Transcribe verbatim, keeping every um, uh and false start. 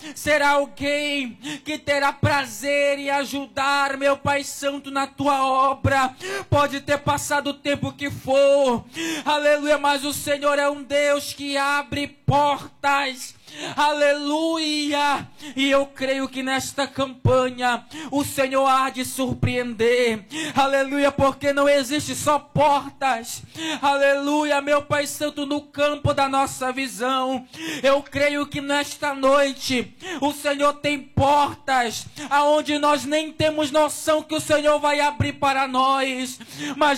será alguém que terá prazer em ajudar, meu Pai Santo, na tua obra. Pode ter passado o tempo que for, aleluia, mas o Senhor é um Deus que abre portas, aleluia. E eu creio que nesta campanha o Senhor há de surpreender, aleluia, porque não existe só portas, aleluia, meu Pai Santo, no campo da nossa visão. Eu creio que nesta noite o Senhor tem portas aonde nós nem temos noção que o Senhor vai abrir para nós, mas